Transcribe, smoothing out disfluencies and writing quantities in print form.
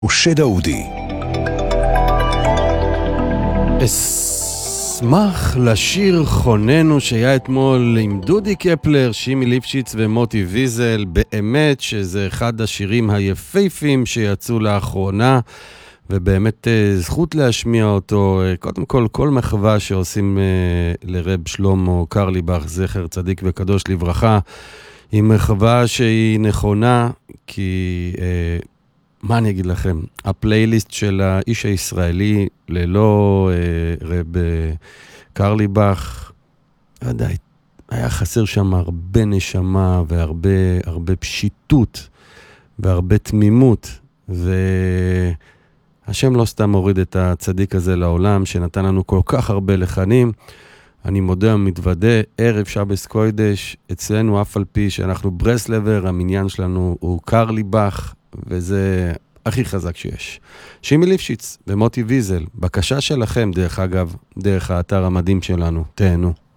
משה דאודי. אשמח לשיר חוננו שהיה אתמול עם דודי קפלר, שימי ליפשיץ ומוטי ויזל. באמת שזה אחד השירים היפהפיים שיצאו לאחרונה, ובאמת זכות להשמיע אותו. קודם כל מחווה שעושים לרב שלמה קרליבך, זכר צדיק וקדוש לברכה, היא מחווה שהיא נכונה, כי מה אני אגיד לכם, הפלייליסט של האיש הישראלי ללא רב קרליבך, ודאי, היה חסר שם הרבה נשמה והרבה פשיטות והרבה תמימות, והשם לא סתם הוריד את הצדיק הזה לעולם שנתן לנו כל כך הרבה לחנים. אני מודה ומתוודה, ערב שבס קוידש, אצלנו אף על פי שאנחנו ברסלבר, המניין שלנו הוא קרליבך, וזה הכי חזק שיש. שימי ליפשיץ ומוטי ויזל, בקשה שלכם דרך אגב, דרך האתר המדהים שלנו, תהנו.